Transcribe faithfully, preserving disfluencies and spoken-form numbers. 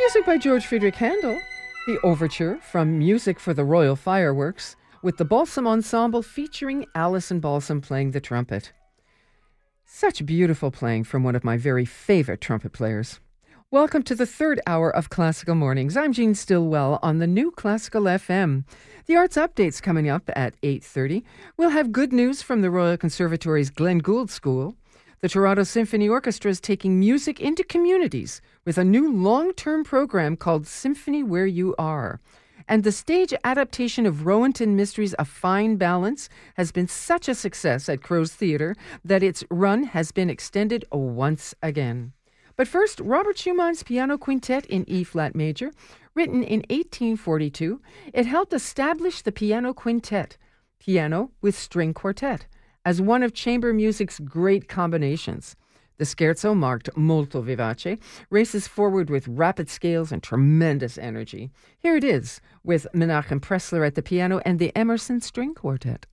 Music by George Friedrich Handel, the overture from Music for the Royal Fireworks, with the Balsam Ensemble featuring Alison Balsam playing the trumpet. Such beautiful playing from one of my very favorite trumpet players. Welcome to the third hour of Classical Mornings. I'm Jean Stillwell on the new Classical F M. The Arts Update's coming up at eight thirty. We'll have good news from the Royal Conservatory's Glenn Gould School. The Toronto Symphony Orchestra is taking music into communities with a new long-term program called Symphony Where You Are. And the stage adaptation of Rowanton Mysteries' A Fine Balance has been such a success at Crow's Theatre that its run has been extended once again. But first, Robert Schumann's Piano Quintet in E-flat major, written in eighteen forty-two, it helped establish the piano quintet, piano with string quartet, as one of chamber music's great combinations. The scherzo, marked molto vivace, races forward with rapid scales and tremendous energy. Here it is, with Menachem Pressler at the piano and the Emerson String Quartet.